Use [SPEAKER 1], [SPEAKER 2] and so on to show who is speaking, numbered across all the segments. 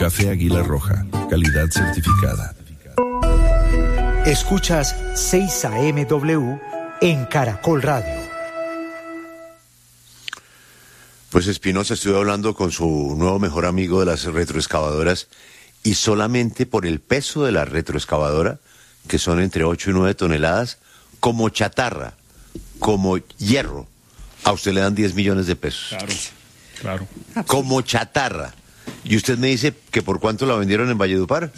[SPEAKER 1] Café Águila Roja, calidad certificada.
[SPEAKER 2] Escuchas 6 AM/W en Caracol Radio.
[SPEAKER 3] Pues Espinosa, estuve hablando con su nuevo mejor amigo de las retroexcavadoras y solamente por el peso de la retroexcavadora, que son entre 8 y 9 toneladas, como chatarra, como hierro, a usted le dan 10 millones de pesos.
[SPEAKER 4] Claro.
[SPEAKER 3] Como chatarra. ¿Y usted me dice que por cuánto la vendieron en Valledupar?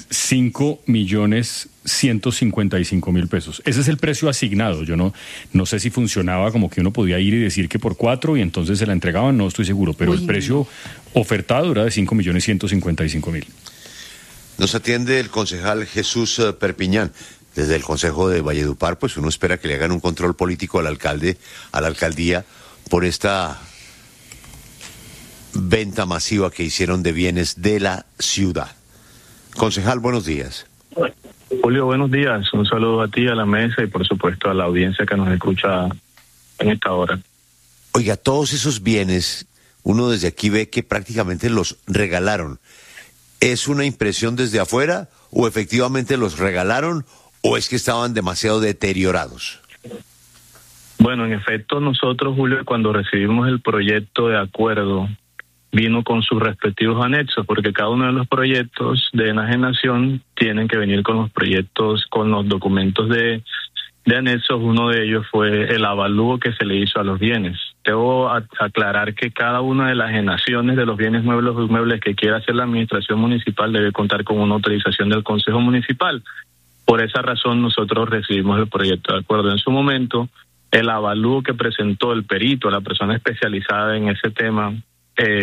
[SPEAKER 4] 5.155.000 pesos. Ese es el precio asignado. Yo no sé si funcionaba como que uno podía ir y decir que por 4 y entonces se la entregaban, no estoy seguro, pero el precio ofertado era de 5.155.000.
[SPEAKER 3] Nos atiende el concejal Jesús Perpiñán. Desde el Consejo de Valledupar, pues uno espera que le hagan un control político al alcalde, a la alcaldía, por esta venta masiva que hicieron de bienes de la ciudad. Concejal, buenos días.
[SPEAKER 5] Julio, buenos días. Un saludo a ti, a la mesa y por supuesto a la audiencia que nos escucha en esta hora.
[SPEAKER 3] Oiga, todos esos bienes, uno desde aquí ve que prácticamente los regalaron. ¿Es una impresión desde afuera o efectivamente los regalaron o es que estaban demasiado deteriorados?
[SPEAKER 5] Bueno, en efecto, nosotros, Julio, cuando recibimos el proyecto de acuerdo, vino con sus respectivos anexos, porque cada uno de los proyectos de enajenación tienen que venir con los proyectos, con los documentos de anexos. Uno de ellos fue el avalúo que se le hizo a los bienes. Debo aclarar que cada una de las enajenaciones de los bienes muebles que quiera hacer la administración municipal debe contar con una autorización del Consejo Municipal. Por esa razón nosotros recibimos el proyecto de acuerdo. En su momento, el avalúo que presentó el perito, la persona especializada en ese tema,